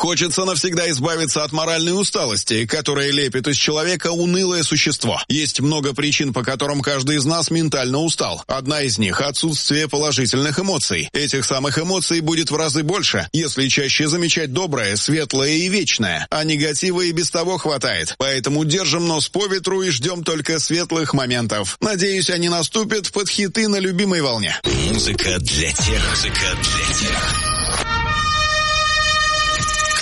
Хочется навсегда избавиться от моральной усталости, которая лепит из человека унылое существо. Есть много причин, по которым каждый из нас ментально устал. Одна из них – отсутствие положительных эмоций. Этих самых эмоций будет в разы больше, если чаще замечать доброе, светлое и вечное, а негатива и без того хватает. Поэтому держим нос по ветру и ждем только светлых моментов. Надеюсь, они наступят под хиты на любимой волне. Музыка для тех.